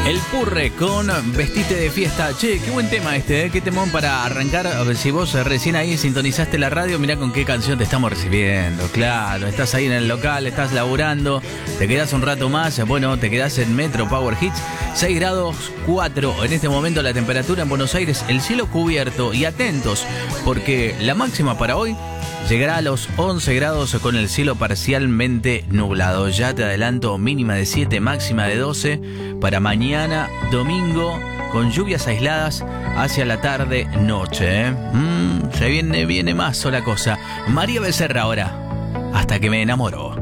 El Purre con Vestite de Fiesta. Che, qué buen tema este, ¿eh? Qué temón para arrancar. A ver, si vos recién ahí sintonizaste la radio, mirá con qué canción te estamos recibiendo. Claro, estás ahí en el local, estás laburando, te quedás un rato más, bueno, te quedás en Metro Power Hits. 6 grados 4 en este momento la temperatura en Buenos Aires, el cielo cubierto y atentos, porque la máxima para hoy llegará a los 11 grados con el cielo parcialmente nublado. Ya te adelanto, mínima de 7, máxima de 12 para mañana domingo, con lluvias aisladas hacia la tarde-noche. Se viene más sola cosa. María Becerra ahora, Hasta que me enamoro.